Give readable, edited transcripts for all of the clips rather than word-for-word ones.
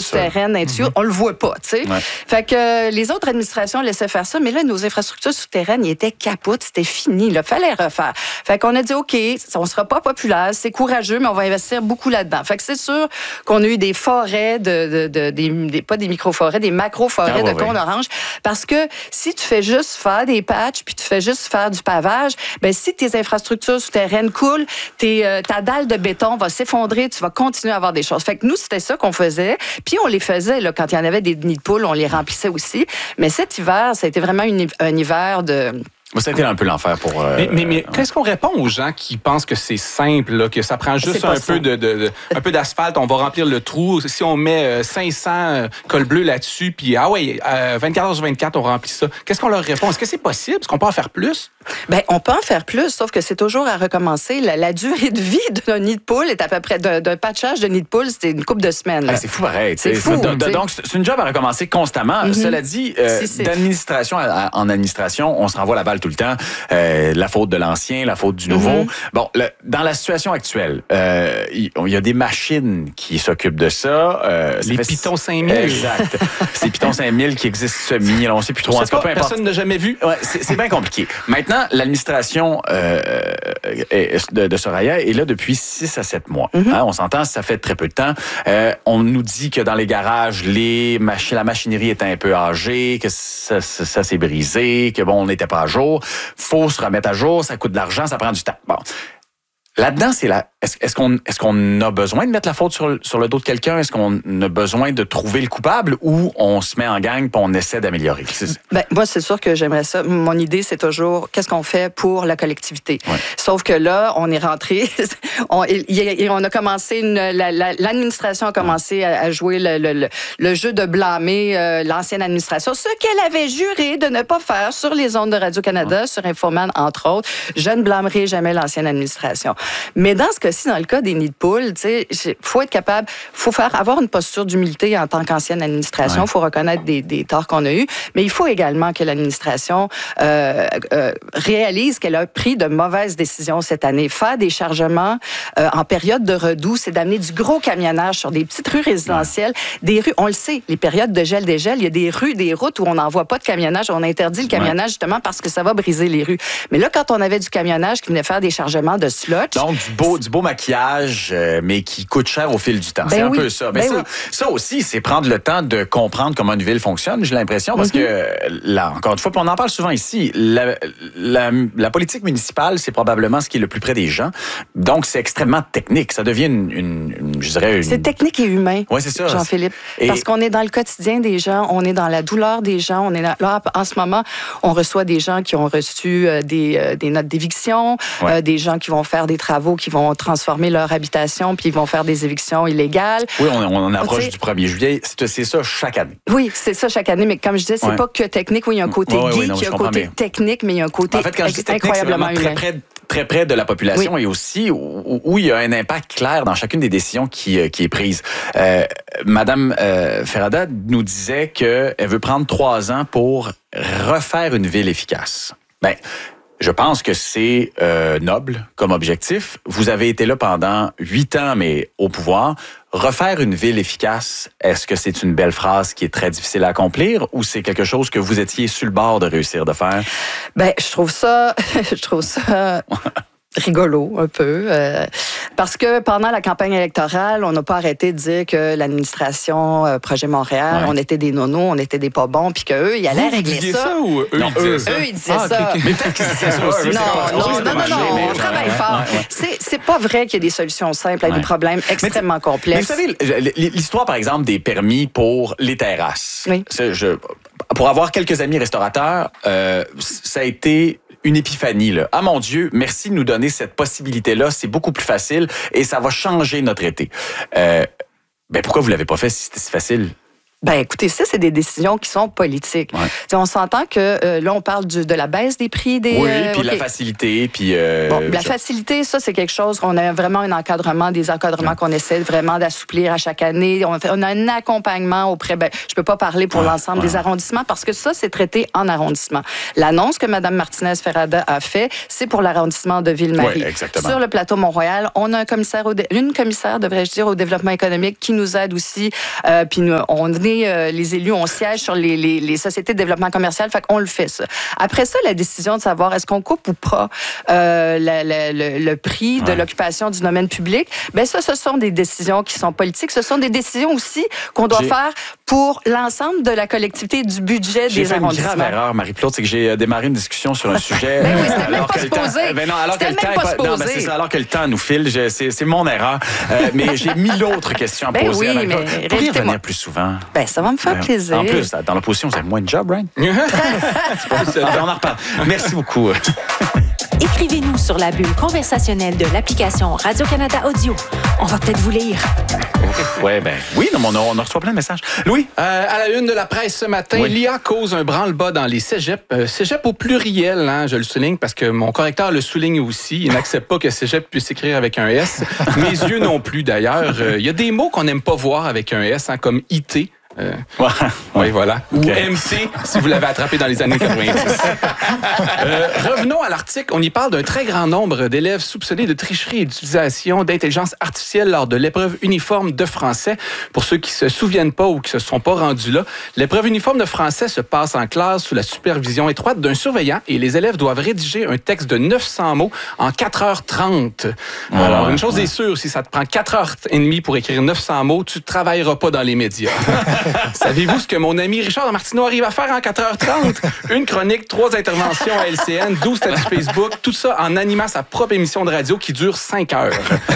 souterraines, on le voit pas, tu sais. Ouais. Fait que les autres administrations laissaient faire ça, mais là, nos infrastructures souterraines, ils étaient capotes, c'était fini, là, fallait refaire. Fait qu'on a dit, OK, on sera pas populaire, c'est courageux, mais on va investir beaucoup là-dedans. Fait que c'est sûr qu'on a eu des forêts, pas des micro-forêts, des macro-forêts de cônes oranges, parce que si tu fais juste faire des patchs, puis tu fais juste faire du pavage, ben si tes infrastructures souterraines coulent, ta dalle de béton va s'effondrer, tu vas continuer à avoir des choses. Fait que nous, c'était ça qu'on faisait, puis on les faisait, là, quand il y en avait des nids de poules, on les remplissait aussi. Mais cet hiver, ça a été vraiment un hiver de... Ça a été un peu l'enfer pour... Mais qu'est-ce qu'on répond aux gens qui pensent que c'est simple, là, que ça prend juste un peu d'asphalte, on va remplir le trou. Si on met 500 cols bleus là-dessus, puis 24h/24, on remplit ça. Qu'est-ce qu'on leur répond? Est-ce que c'est possible? Est-ce qu'on peut en faire plus? Bien, on peut en faire plus, sauf que c'est toujours à recommencer. La durée de vie d'un nid de poule est à peu près d'un patchage de nid de poule, c'est une couple de semaines. C'est fou pareil. C'est fou. Donc, c'est une job à recommencer constamment. Mm-hmm. Cela dit, d'administration en administration, on se renvoie la balle tout le temps. La faute de l'ancien, la faute du nouveau. Mm-hmm. Bon, dans la situation actuelle, il y a des machines qui s'occupent de ça. Les Python 5000. Exact. C'est Python 5000 qui existent semi. On ne sait plus trop. Personne n'a jamais vu. Ouais, c'est bien compliqué. Maintenant, l'administration de Soraya est là depuis 6 à 7 mois. Mm-hmm. Hein, on s'entend, ça fait très peu de temps. On nous dit que dans les garages, la machinerie est un peu âgée, que ça s'est brisé, que on n'était pas à jour. Faut se remettre à jour, ça coûte de l'argent, ça prend du temps. Bon. Là-dedans, est-ce qu'on a besoin de mettre la faute sur le dos de quelqu'un? Est-ce qu'on a besoin de trouver le coupable ou on se met en gang et on essaie d'améliorer? Ben, moi, c'est sûr que j'aimerais ça. Mon idée, c'est toujours qu'est-ce qu'on fait pour la collectivité. Ouais. Sauf que là, on est rentré, on a commencé, l'administration a commencé à jouer le jeu de blâmer l'ancienne administration, ce qu'elle avait juré de ne pas faire sur les ondes de Radio-Canada, sur Infoman, entre autres. Je ne blâmerai jamais l'ancienne administration. Mais dans ce cas-ci, dans le cas des nids de poules, tu sais, faut être capable, avoir une posture d'humilité en tant qu'ancienne administration. Il faut reconnaître des torts qu'on a eus, mais il faut également que l'administration réalise qu'elle a pris de mauvaises décisions cette année. Faire des chargements en période de redoux, c'est d'amener du gros camionnage sur des petites rues résidentielles, des rues, on le sait, les périodes de gel-dégel, il y a des rues, des routes où on n'envoie pas de camionnage, on interdit le camionnage justement parce que ça va briser les rues. Mais là, quand on avait du camionnage qui venait faire des chargements de sludge, donc, du beau maquillage, mais qui coûte cher au fil du temps. C'est un peu ça. Mais ça aussi, c'est prendre le temps de comprendre comment une ville fonctionne, j'ai l'impression, parce que, là, encore une fois, puis on en parle souvent ici, la politique municipale, c'est probablement ce qui est le plus près des gens. Donc, c'est extrêmement technique. Ça devient je dirais... C'est technique et humain, c'est ça. Jean-Philippe. Parce qu'on est dans le quotidien des gens, on est dans la douleur des gens, on est là, en ce moment, on reçoit des gens qui ont reçu des notes d'éviction, des gens qui vont faire des travaux qui vont transformer leur habitation, puis ils vont faire des évictions illégales. Oui, on approche du 1er juillet. C'est ça chaque année. Oui, c'est ça chaque année, mais comme je disais, c'est pas que technique. Oui, il y a un côté geek, il y a un côté technique, mais il y a un côté incroyablement humain. Très près de la population et aussi où il y a un impact clair dans chacune des décisions qui est prise. Madame Ferrada nous disait qu'elle veut prendre 3 ans pour refaire une ville efficace. Ben, je pense que c'est noble comme objectif. Vous avez été là pendant 8 ans, mais au pouvoir. Refaire une ville efficace, est-ce que c'est une belle phrase qui est très difficile à accomplir ou c'est quelque chose que vous étiez sur le bord de réussir de faire? Ben, je trouve ça rigolo un peu, parce que pendant la campagne électorale, on n'a pas arrêté de dire que l'administration Projet Montréal, on était des nonos, on était des pas bons, puis qu'eux, ils allaient régler ça. Ou eux, ils disaient ça. Mais peut-être qu'ils disaient ça aussi. Non, on travaille fort. C'est pas vrai qu'il y a des solutions simples à des problèmes extrêmement complexes. Mais vous savez, l'histoire, par exemple, des permis pour les terrasses. Oui. Pour avoir quelques amis restaurateurs, ça a été une épiphanie, là. Ah mon Dieu, merci de nous donner cette possibilité-là, c'est beaucoup plus facile et ça va changer notre été. Ben pourquoi vous l'avez pas fait si c'était si facile? Ben écoutez, ça, c'est des décisions qui sont politiques. Ouais. On s'entend que là, on parle de la baisse des prix des... Oui, puis la facilité, puis... la facilité, ça, c'est quelque chose qu'on a vraiment des encadrements qu'on essaie vraiment d'assouplir à chaque année. On a un accompagnement auprès... je peux pas parler pour l'ensemble des arrondissements parce que ça, c'est traité en arrondissement. L'annonce que Mme Martinez-Ferrada a fait, c'est pour l'arrondissement de Ville-Marie. Oui, exactement. Sur le plateau Mont-Royal, on a une commissaire, devrais-je dire, au développement économique qui nous aide aussi. Puis on est les élus, on siège sur les sociétés de développement commercial, fait qu'on le fait, ça. Après ça, la décision de savoir est-ce qu'on coupe ou pas le prix de l'occupation du domaine public, ça, ce sont des décisions qui sont politiques. Ce sont des décisions aussi qu'on doit faire pour l'ensemble de la collectivité du budget des arrondissements. J'ai fait une grave erreur, Marie-Claude, c'est que j'ai démarré une discussion sur un sujet... oui, c'était même pas supposé. Alors que le temps nous file, c'est mon erreur. Mais j'ai 1000 autres questions à poser à Marie-Claude. Vous pourriez venir plus souvent. Ça va me faire plaisir. En plus, dans l'opposition, vous avez moins de job, Brian. On en reparle. Merci beaucoup. Écrivez-nous sur la bulle conversationnelle de l'application Radio-Canada Audio. On va peut-être vous lire. Oui, on reçoit plein de messages. Louis? À la une de la presse ce matin, l'IA cause un branle-bas dans les cégeps. Cégep au pluriel, je le souligne parce que mon correcteur le souligne aussi. Il n'accepte pas que cégep puisse s'écrire avec un S. Mes yeux non plus, d'ailleurs. Il y a des mots qu'on n'aime pas voir avec un S, comme IT. Oui, voilà. Ou MC, si vous l'avez attrapé dans les années 90. Revenons à l'article. On y parle d'un très grand nombre d'élèves soupçonnés de tricherie et d'utilisation d'intelligence artificielle lors de l'épreuve uniforme de français. Pour ceux qui se souviennent pas ou qui se sont pas rendus là, l'épreuve uniforme de français se passe en classe sous la supervision étroite d'un surveillant et les élèves doivent rédiger un texte de 900 mots en 4h30. Alors, une chose est sûre, si ça te prend 4h30 pour écrire 900 mots, tu ne travailleras pas dans les médias. Savez-vous ce que mon ami Richard Martineau arrive à faire en 4h30? Une chronique, 3 interventions à LCN, 12 statuts Facebook, tout ça en animant sa propre émission de radio qui dure 5 heures.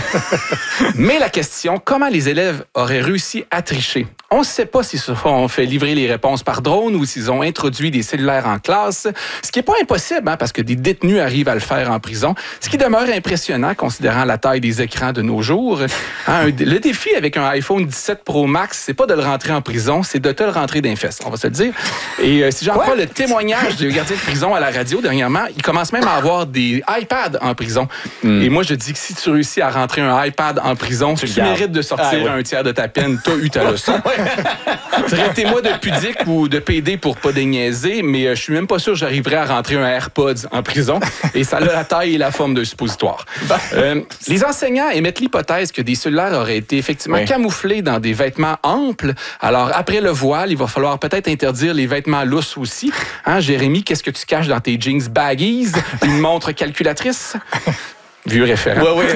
Mais la question, comment les élèves auraient réussi à tricher? On ne sait pas s'ils se sont fait livrer les réponses par drone ou s'ils ont introduit des cellulaires en classe, ce qui n'est pas impossible parce que des détenus arrivent à le faire en prison, ce qui demeure impressionnant considérant la taille des écrans de nos jours. Le défi avec un iPhone 17 Pro Max, c'est pas de le rentrer en prison, c'est de te le rentrer d'un fesse, on va se le dire. Et si j'en crois le témoignage du gardien de prison à la radio dernièrement, il commence même à avoir des iPads en prison. Et moi, je dis que si tu réussis à rentrer un iPad en prison, tu mérites de sortir un tiers de ta peine, t'as eu ta leçon. Traitez-moi de pudique ou de PD pour pas déniaiser, mais je suis même pas sûr que j'arriverais à rentrer un AirPods en prison. Et ça a la taille et la forme d'un suppositoire. Les enseignants émettent l'hypothèse que des cellulaires auraient été effectivement camouflés dans des vêtements amples. Alors, après le voile, il va falloir peut-être interdire les vêtements lousses aussi. Jérémy, qu'est-ce que tu caches dans tes jeans baggies? Une montre calculatrice? Vieux référent. Oui.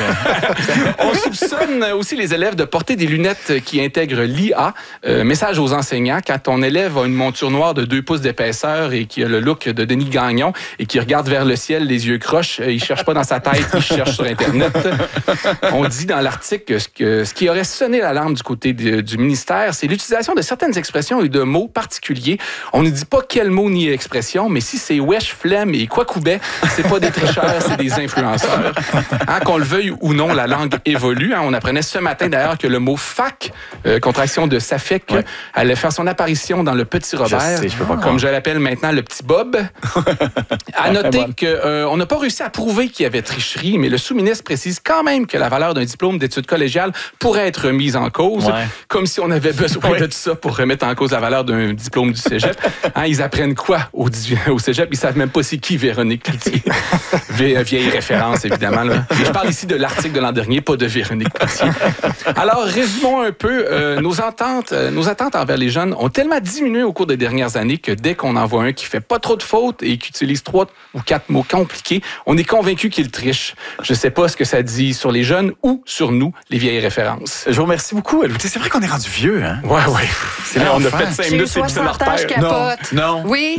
On soupçonne aussi les élèves de porter des lunettes qui intègrent l'IA. Message aux enseignants, quand ton élève a une monture noire de 2 pouces d'épaisseur et qui a le look de Denis Gagnon et qui regarde vers le ciel, les yeux croches, il cherche pas dans sa tête, il cherche sur Internet. On dit dans l'article que ce qui aurait sonné l'alarme du côté du ministère, c'est l'utilisation de certaines expressions et de mots particuliers. On ne dit pas quel mot ni expression, mais si c'est wesh, flemme et quoi coubet, c'est pas des tricheurs, c'est des influenceurs. Qu'on le veuille ou non, la langue évolue. On apprenait ce matin d'ailleurs que le mot fac, contraction de ça fait que, allait faire son apparition dans le Petit Robert, comme je l'appelle maintenant le Petit Bob. À noter qu'on n'a pas réussi à prouver qu'il y avait tricherie, mais le sous-ministre précise quand même que la valeur d'un diplôme d'études collégiales pourrait être mise en cause, comme si on avait besoin de tout ça pour remettre en cause la valeur d'un diplôme du cégep. Ils apprennent quoi au cégep? Ils savent même pas c'est qui Véronique Cloutier. Vieille référence, évidemment. Là. Et je parle ici de l'article de l'an dernier, pas de Véronique Cloutier. Alors, résumons un peu. Nos attentes envers les jeunes ont tellement diminué au cours des dernières années que dès qu'on en voit un qui fait pas trop de fautes et qui utilise 3 ou 4 mots compliqués, on est convaincu qu'il triche. Je sais pas ce que ça dit sur les jeunes ou sur nous, les vieilles références. Je vous remercie beaucoup. C'est vrai qu'on est rendu vieux, hein? Ouais. C'est là, on a fait 5 minutes, c'est plus de leur terre. Non. Oui.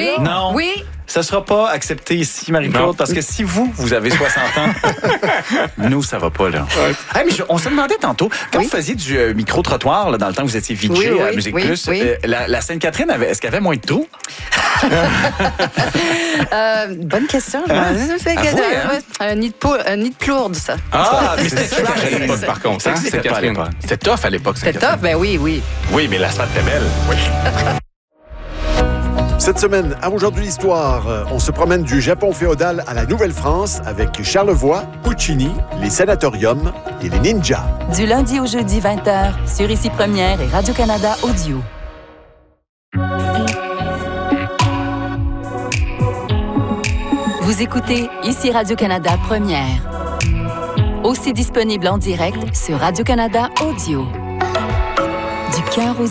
Ça ne sera pas accepté ici, Marie-Claude, parce que si vous avez 60 ans, nous, ça va pas, là. Mais on se demandait tantôt, quand vous faisiez du micro-trottoir, là, dans le temps que vous étiez VJ à Musique Plus, la Sainte-Catherine, est-ce qu'elle avait moins de trous? Bonne question. Un nid de plourde, ça. Mais c'était tough à l'époque, par contre. C'était tough à l'époque. C'était tough, ben oui. Oui, mais l'asphalte est belle. Oui. Cette semaine, à Aujourd'hui l'Histoire, on se promène du Japon féodal à la Nouvelle-France avec Charlevoix, Puccini, les sanatoriums et les ninjas. Du lundi au jeudi 20h, sur Ici Première et Radio-Canada Audio. Vous écoutez Ici Radio-Canada Première. Aussi disponible en direct sur Radio-Canada Audio. Du cœur aux